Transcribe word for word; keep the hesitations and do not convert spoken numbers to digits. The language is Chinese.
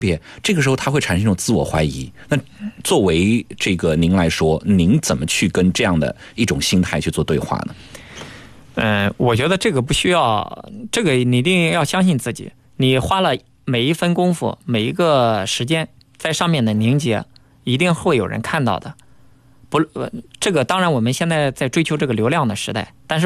别，这个时候他会产生一种自我怀疑。那作为这个您来说，您怎么去跟这样的一种心态去做对话呢？ 嗯、呃，我觉得这个不需要，这个你一定要相信自己。你花了每一分功夫，每一个时间在上面的凝结，一定会有人看到的。不，这个当然我们现在在追求这个流量的时代，但是